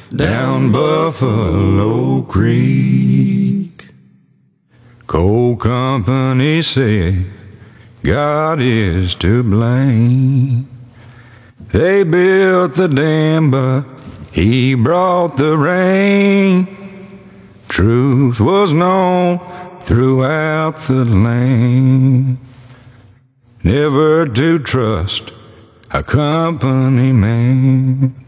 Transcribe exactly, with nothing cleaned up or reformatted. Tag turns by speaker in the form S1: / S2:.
S1: down Buffalo Creek. Coal company said God is to blame. They built the dam, but he brought the rain. Truth was known throughout the land, never to trust a company man.